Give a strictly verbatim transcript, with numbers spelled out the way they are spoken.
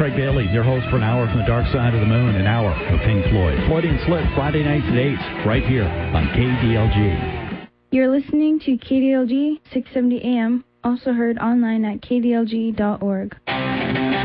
Craig Bailey, your host for an hour from the dark side of the moon, an hour of Pink Floyd. Floyd and Slit, Friday nights at eight, right here on K D L G. You're listening to K D L G, six seventy A M, also heard online at k d l g dot org.